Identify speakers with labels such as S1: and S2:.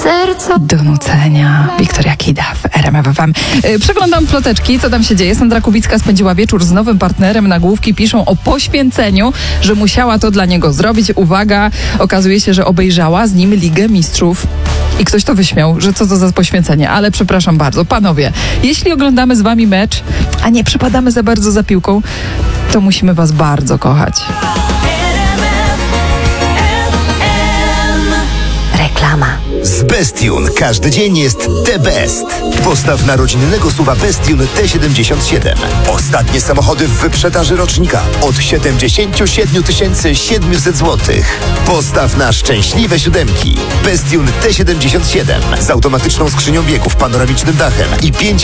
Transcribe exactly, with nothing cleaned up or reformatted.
S1: serca
S2: Do nucenia. Wiktoria Kida w R M F F M. Yy, Przeglądam ploteczki, co tam się dzieje. Sandra Kubicka spędziła wieczór z nowym partnerem. Nagłówki piszą o poświęceniu, że musiała to dla niego zrobić. Uwaga, okazuje się, że obejrzała z nim Ligę Mistrzów. I ktoś to wyśmiał, że co to za poświęcenie. Ale przepraszam bardzo, panowie, jeśli oglądamy z wami mecz, a nie przypadamy za bardzo za piłką, to musimy was bardzo kochać.
S1: reklama.
S3: Z Bestune każdy dzień jest the best. Postaw na rodzinnego suwa Bestune T siedemdziesiąt siedem. Ostatnie samochody w wyprzedaży rocznika od siedemdziesiąt siedem tysięcy siedemset złotych. Postaw na szczęśliwe siódemki. Bestune T siedemdziesiąt siedem z automatyczną skrzynią biegów, panoramicznym dachem i pięć